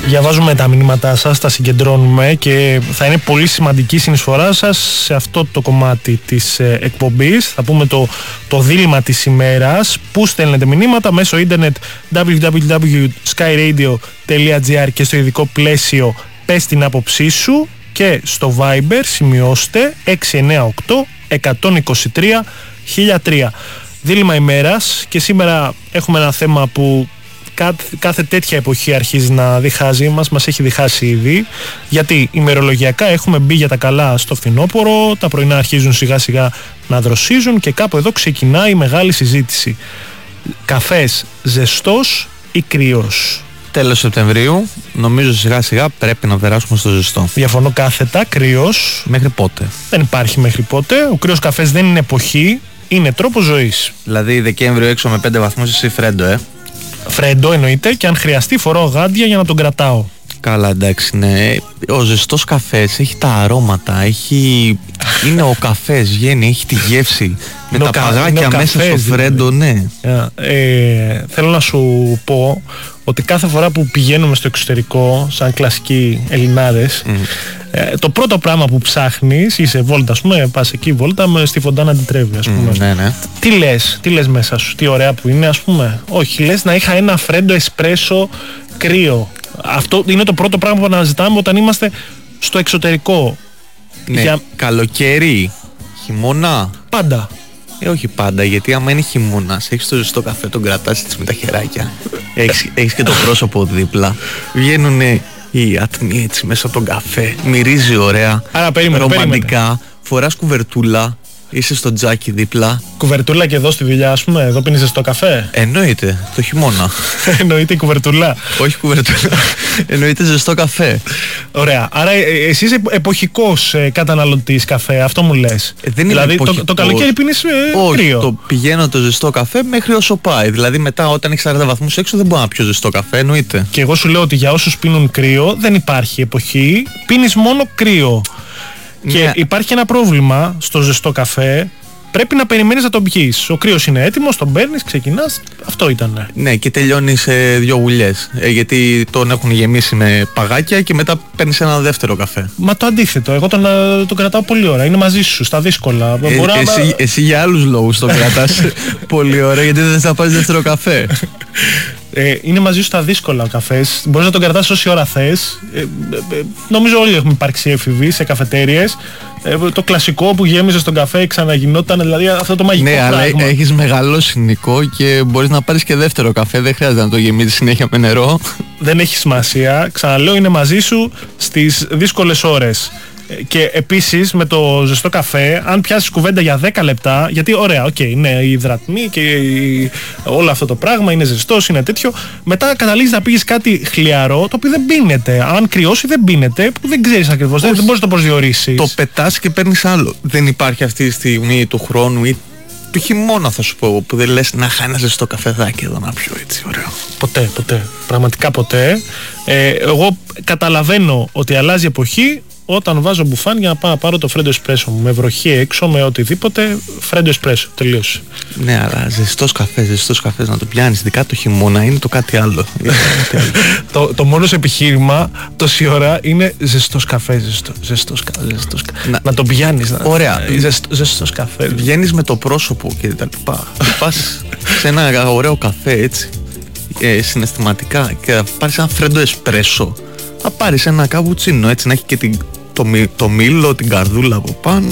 Διαβάζουμε τα μηνύματά σας, τα συγκεντρώνουμε και θα είναι πολύ σημαντική η συνεισφορά σας σε αυτό το κομμάτι της εκπομπής. Θα πούμε το δίλημμα της ημέρας. Πού στέλνετε μηνύματα? Μέσω ίντερνετ www.skyradio.gr και στο ειδικό πλαίσιο πες την άποψή σου, και στο Viber σημειώστε 698 123 1003. Δίλημμα ημέρας, και σήμερα έχουμε ένα θέμα που κάθε τέτοια εποχή αρχίζει να διχάζει μας έχει διχάσει ήδη, γιατί ημερολογιακά έχουμε μπει για τα καλά στο φθινόπωρο, τα πρωινά αρχίζουν σιγά σιγά να δροσίζουν και κάπου εδώ ξεκινάει η μεγάλη συζήτηση. Καφές ζεστός ή κρύος? Τέλος Σεπτεμβρίου, νομίζω σιγά σιγά πρέπει να περάσουμε στο ζεστό. Διαφωνώ κάθετα, κρύος. Μέχρι πότε? Δεν υπάρχει μέχρι πότε. Ο κρύος καφές δεν είναι εποχή, είναι τρόπος ζωής. Δηλαδή Δεκέμβριο έξω με 5 βαθμούς εσύ φρέντο, Φρέντο εννοείται, και αν χρειαστεί φοράω γάντια για να τον κρατάω. Καλά, εντάξει, ναι. Ο ζεστός καφές έχει τα αρώματα, είναι ο καφές, βγαίνει, έχει τη γεύση. Με τα παγάκια μέσα στο φρέντο, ναι. Θέλω να σου πω ότι κάθε φορά που πηγαίνουμε στο εξωτερικό, σαν κλασικοί Ελληνάδες, το πρώτο πράγμα που ψάχνεις, είσαι βόλτα, ας πούμε, πας εκεί βόλτα στη Φοντάνα την Τρέβη, ας πούμε. Ναι. Τι λες μέσα σου, τι ωραία που είναι, ας πούμε? Όχι, λες να είχα ένα φρέντο εσπρέσο κρύο. Αυτό είναι το πρώτο πράγμα που αναζητάμε όταν είμαστε στο εξωτερικό. Ναι, καλοκαίρι, χειμώνα. Πάντα. Όχι πάντα, γιατί άμα είναι χειμώνας, έχεις το ζεστό καφέ, τον κρατάς έτσι με τα χεράκια. Έχεις και το πρόσωπο δίπλα. Βγαίνουνε οι άτμοι έτσι μέσα από τον καφέ. Μυρίζει ωραία. Άρα περίμενε. Ρομαντικά. Φοράς κουβερτούλα. Είσαι στο τζάκι δίπλα. Κουβερτούλα και εδώ στη δουλειά, ας πούμε? Εδώ πίνεις ζεστό καφέ? Εννοείται, το χειμώνα. Εννοείται η κουβερτούλα. Όχι κουβερτούλα. Εννοείται ζεστό καφέ. Ωραία. Άρα εσύ είσαι εποχικός καταναλωτής καφέ, αυτό μου λες? Δεν είναι δηλαδή εποχικός. Το καλοκαίρι πίνεις κρύο? Όχι, πηγαίνω το ζεστό καφέ μέχρι όσο πάει. Δηλαδή μετά όταν έχει 40 βαθμούς έξω δεν μπορώ να πιω ζεστό καφέ, εννοείται. Και εγώ σου λέω ότι για όσους πίνουν κρύο δεν υπάρχει εποχή, πίνεις μόνο κρύο. Και υπάρχει ένα πρόβλημα στο ζεστό καφέ. Πρέπει να περιμένεις να τον πιείς. Ο κρύος είναι έτοιμος, τον παίρνεις, ξεκινάς. Αυτό ήταν. Ναι, και τελειώνει σε 2 γουλιές. Γιατί τον έχουν γεμίσει με παγάκια και μετά παίρνεις ένα δεύτερο καφέ. Μα το αντίθετο. Εγώ τον κρατάω πολύ ώρα. Είναι μαζί σου, στα δύσκολα. Εσύ για άλλους λόγους τον κρατάς πολύ ώρα, γιατί δεν θα πάρεις δεύτερο καφέ. Είναι μαζί σου στα δύσκολα ο καφές. Μπορείς να τον κρατάς όση ώρα θες. Νομίζω όλοι έχουμε υπάρξει έφηβοι σε καφετέριες. Το κλασικό που γέμιζε στον καφέ ξαναγινόταν, δηλαδή αυτό το μαγικό πράγμα. Ναι, αλλά έχεις μεγαλώσει, Νικό, και μπορείς να πάρεις και δεύτερο καφέ. Δεν χρειάζεται να το γεμίζεις συνέχεια με νερό. Δεν έχει σημασία. Ξαναλέω, είναι μαζί σου στις δύσκολες ώρες. Και επίσης με το ζεστό καφέ, αν πιάσεις κουβέντα για 10 λεπτά, γιατί ωραία, ναι, οι υδρατμοί και όλο αυτό το πράγμα είναι ζεστός, είναι τέτοιο, μετά καταλήγεις να πεις κάτι χλιαρό, το οποίο δεν πίνεται. Αν κρυώσει δεν πίνεται, που δεν ξέρεις ακριβώς, δεν μπορείς να το προσδιορίσεις. Το πετάς και παίρνεις άλλο. Δεν υπάρχει αυτή τη στιγμή του χρόνου ή του χειμώνα, θα σου πω, που δεν λες να είχα ένα ζεστό καφεδάκι εδώ να πιω έτσι ωραίο. Ποτέ. Πραγματικά ποτέ. Εγώ καταλαβαίνω ότι αλλάζει εποχή όταν βάζω μπουφάν για να πάω να πάρω το φρέντο εσπρέσο μου. Με βροχή έξω, με οτιδήποτε, φρέντο εσπρέσο. Τελείωσε. Ναι, αλλά ζεστός καφές να το πιάνεις, ειδικά το χειμώνα, είναι το κάτι άλλο. Το μόνο σου επιχείρημα τόση ώρα είναι ζεστός καφέ. Ζεστός καφέ. Να το πιάνεις. Ωραία. Ζεστός καφέ. Βγαίνεις με το πρόσωπο και τα λοιπά. Πας σε ένα ωραίο καφέ έτσι, συναισθηματικά, και θα πάρεις ένα φρέντο εσπρέσο. Θα πάρεις ένα καπουτσίνο έτσι, να έχει και το μήλο, την καρδούλα από πάνω.